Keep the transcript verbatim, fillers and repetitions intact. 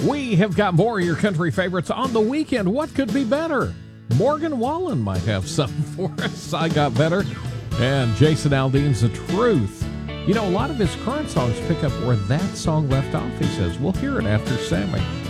We have got more of your country favorites on the weekend. What could be better? Morgan Wallen might have something for us. I Got Better. And Jason Aldean's The Truth. You know, a lot of his current songs pick up where that song left off, he says. We'll hear it after Sammy.